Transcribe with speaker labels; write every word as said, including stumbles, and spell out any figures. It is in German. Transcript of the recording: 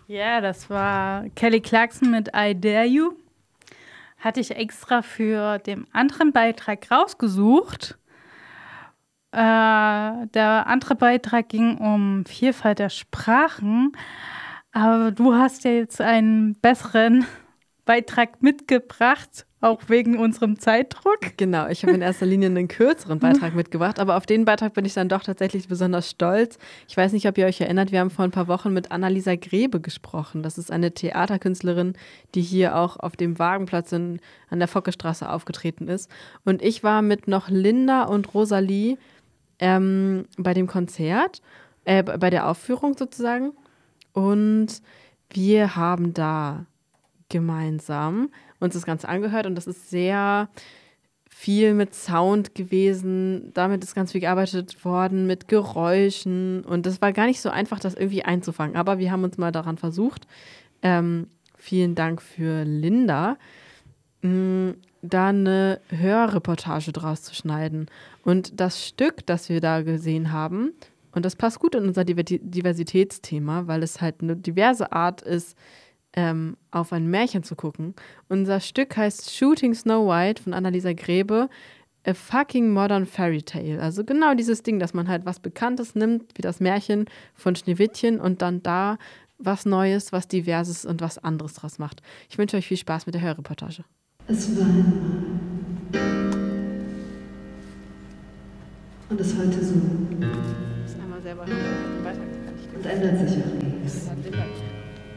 Speaker 1: Ja, das war Kelly Clarkson mit I Dare You. Hatte ich extra für den anderen Beitrag rausgesucht. Äh, der andere Beitrag ging um Vielfalt der Sprachen. Aber du hast ja jetzt einen besseren Beitrag mitgebracht, auch wegen unserem Zeitdruck.
Speaker 2: Genau, ich habe in erster Linie einen kürzeren Beitrag mitgebracht, aber auf den Beitrag bin ich dann doch tatsächlich besonders stolz. Ich weiß nicht, ob ihr euch erinnert, wir haben vor ein paar Wochen mit Annalisa Grebe gesprochen. Das ist eine Theaterkünstlerin, die hier auch auf dem Wagenplatz in, an der Fockestraße aufgetreten ist. Und ich war mit noch Linda und Rosalie ähm, bei dem Konzert, äh, bei der Aufführung sozusagen. Und wir haben da gemeinsam uns das Ganze angehört und das ist sehr viel mit Sound gewesen. Damit ist ganz viel gearbeitet worden, mit Geräuschen und das war gar nicht so einfach, das irgendwie einzufangen. Aber wir haben uns mal daran versucht. Ähm, vielen Dank für Linda, mh, da eine Hörreportage draus zu schneiden. Und das Stück, das wir da gesehen haben, und das passt gut in unser Diversitätsthema, weil es halt eine diverse Art ist, ähm, auf ein Märchen zu gucken. Unser Stück heißt Shooting Snow White von Annalisa Grebe, A Fucking Modern Fairy Tale. Also genau dieses Ding, dass man halt was Bekanntes nimmt, wie das Märchen von Schneewittchen und dann da was Neues, was Diverses und was anderes draus macht. Ich wünsche euch viel Spaß mit der Hörreportage.
Speaker 3: Es war einmal. Und es heute so.
Speaker 2: Das einmal selber hören.
Speaker 3: Und ändert sich auch nichts.